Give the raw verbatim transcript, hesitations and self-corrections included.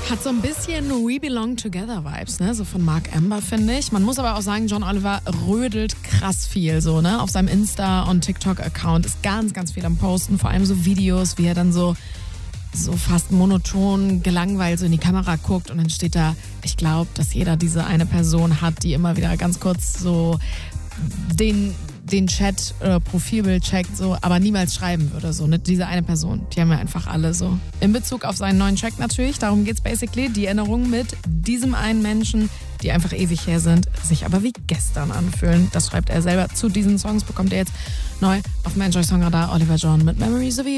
Hat so ein bisschen We Belong Together Vibes, ne? So von Mark Amber, finde ich. Man muss aber auch sagen, John Oliver rödelt krass viel so, ne? Auf seinem Insta- und TikTok-Account ist ganz, ganz viel am Posten. Vor allem so Videos, wie er dann so, so fast monoton gelangweilt so in die Kamera guckt und dann steht da, ich glaube, dass jeder diese eine Person hat, die immer wieder ganz kurz so den... den Chat oder Profilbild checkt, so, aber niemals schreiben würde. So, ne? Diese eine Person, die haben wir einfach alle so. In Bezug auf seinen neuen Track natürlich, darum geht's basically, die Erinnerungen mit diesem einen Menschen, die einfach ewig her sind, sich aber wie gestern anfühlen. Das schreibt er selber zu diesen Songs, bekommt er jetzt neu auf dem Enjoy Song Radar. Oliver John mit Memories of You.